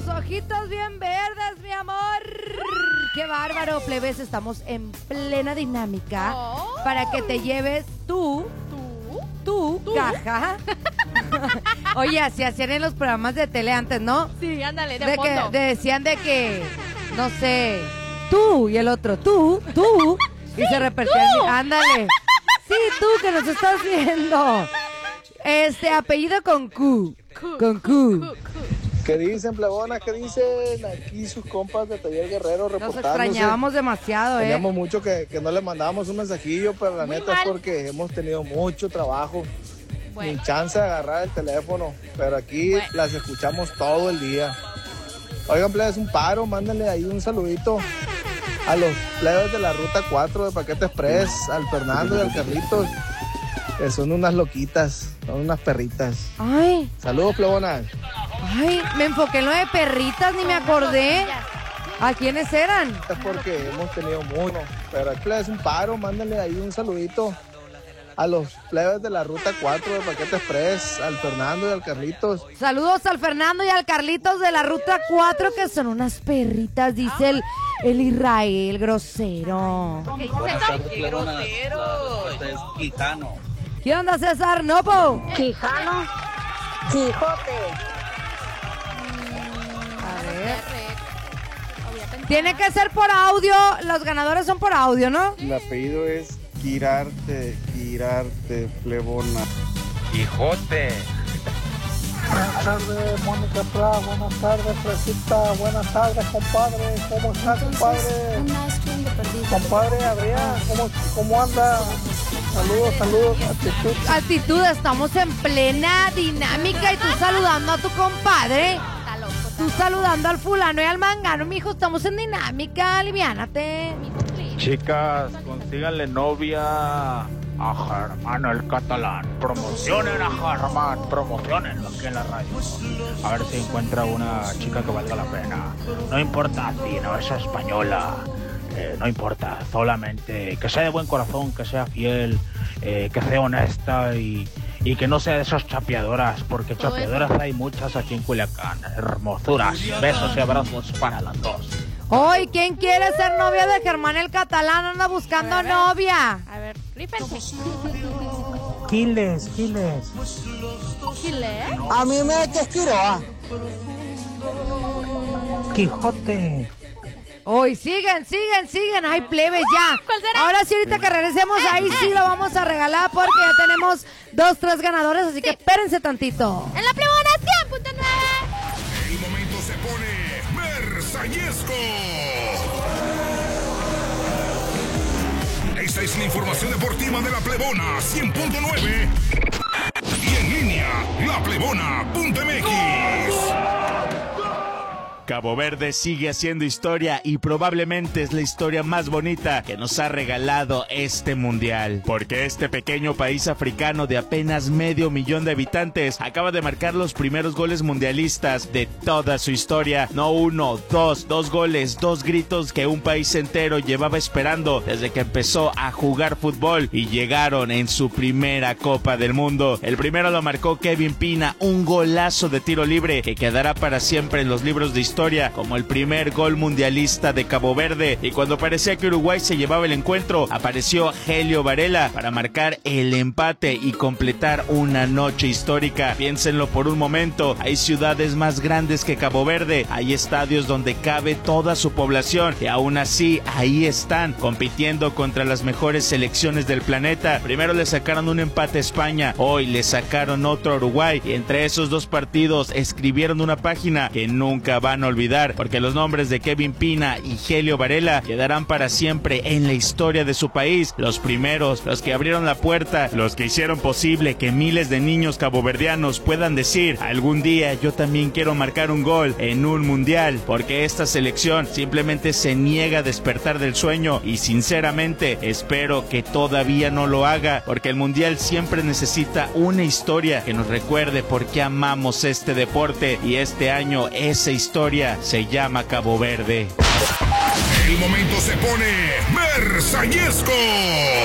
ojitos bien verdes, mi amor. ¡Qué bárbaro, plebes! Estamos en plena dinámica para que te lleves tu caja. Oye, así hacían en los programas de tele antes, ¿no? Sí, ándale, de fondo. Decían de que, no sé, tú y el otro, tú, y se repetían. Ándale. Sí, tú que nos estás viendo. Apellido con Q. Con Q. ¿Qué dicen, plebonas? ¿Qué dicen? Aquí sus compas de Taller Guerrero reportándose. Nos extrañábamos demasiado, Teníamos mucho que no le mandábamos un mensajillo, pero la neta es porque hemos tenido mucho trabajo. Ni chance de agarrar el teléfono, pero aquí las escuchamos todo el día. Oigan, plebes, un paro, mándenle ahí un saludito a los plebes de la Ruta 4 de Paquete Express, al Fernando y al Carlitos, que son unas loquitas, son unas perritas. Ay. Saludos, plebonas. Ay, me enfoqué en lo de perritas, ni me acordé. ¿A quiénes eran? Es porque hemos tenido mucho, pero aquí plebes, un paro, mándenle ahí un saludito a los plebes de la Ruta 4 de Paquete Express, al Fernando y al Carlitos. Saludos al Fernando y al Carlitos de la Ruta 4, que son unas perritas, dice el Israel grosero. Buenas tardes, plebonas. Este es Quijano. ¿Qué onda, César Nopo? Quijano, Quijote. A ver. Tiene que ser por audio, los ganadores son por audio, ¿no? El apellido es Quirarte, plebona. Quijote. Buenas tardes, Mónica Pla, buenas tardes, Fresita, buenas tardes, compadre, ¿cómo está, compadre? Compadre Adrián, ¿cómo anda? Saludos, Actitud, estamos en plena dinámica y tú saludando a tu compadre. Tú saludando al fulano y al mangano, mijo, estamos en dinámica, aliviánate. Chicas, consíganle novia a Germán el Catalán. Promocionen a Germán, promocionenlo aquí en la radio. A ver si encuentra una chica que valga la pena. No importa si no es española, no importa, solamente que sea de buen corazón, que sea fiel, que sea honesta y que no sea de esas chapeadoras, porque chapeadoras hay muchas aquí en Culiacán. Hermosuras, besos y abrazos para las dos. Hoy, ¿quién quiere ser novia de Germán el Catalán? Anda buscando novia. A ver, rípense. Giles. ¿Giles? A mí me es Quiroa. Quijote. Hoy siguen. Ay, plebes, ya. ¿Cuál será? Ahora sí, ahorita que regresemos, ahí sí lo vamos a regalar porque ya tenemos 2-3 ganadores, así que espérense tantito. En la plebona 100.9. El momento se pone versallesco. Esta es la información deportiva de la Plebona 100.9 y en línea, laplebona.mx. Cabo Verde sigue haciendo historia y probablemente es la historia más bonita que nos ha regalado este mundial. Porque este pequeño país africano de apenas 500,000 de habitantes acaba de marcar los primeros goles mundialistas de toda su historia. No uno, dos goles, 2 gritos que un país entero llevaba esperando desde que empezó a jugar fútbol y llegaron en su primera Copa del Mundo. El primero lo marcó Kevin Pina, un golazo de tiro libre que quedará para siempre en los libros de historia como el primer gol mundialista de Cabo Verde. Y cuando parecía que Uruguay se llevaba el encuentro, apareció Helio Varela para marcar el empate y completar una noche histórica. Piénsenlo por un momento, hay ciudades más grandes que Cabo Verde, hay estadios donde cabe toda su población y aún así ahí están compitiendo contra las mejores selecciones del planeta. Primero le sacaron un empate a España, hoy le sacaron otro a Uruguay y entre esos 2 partidos escribieron una página que nunca van a olvidar, porque los nombres de Kevin Pina y Helio Varela quedarán para siempre en la historia de su país. Los primeros, los que abrieron la puerta, los que hicieron posible que miles de niños caboverdianos puedan decir: algún día yo también quiero marcar un gol en un mundial, porque esta selección simplemente se niega a despertar del sueño y sinceramente espero que todavía no lo haga, porque el mundial siempre necesita una historia que nos recuerde por qué amamos este deporte y este año esa historia se llama Cabo Verde. El momento se pone versallesco.